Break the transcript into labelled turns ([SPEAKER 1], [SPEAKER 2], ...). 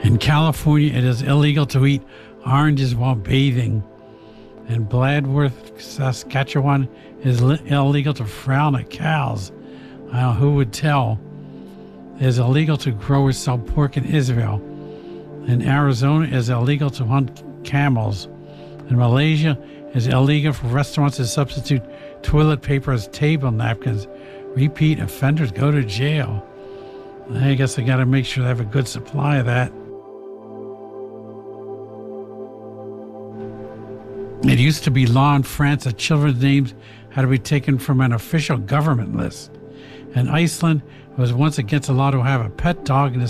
[SPEAKER 1] In California, it is illegal to eat oranges while bathing. In Bladworth, Saskatchewan, it is illegal to frown at cows. I don't know who would tell. It is illegal to grow or sell pork in Israel. In Arizona, it is illegal to hunt camels. In Malaysia, it is illegal for restaurants to substitute toilet paper as table napkins. Repeat offenders go to jail. I guess I got to make sure they have a good supply of that. It used to be law in France that children's names had to be taken from an official government list. In Iceland, it was once against the law to have a pet dog in the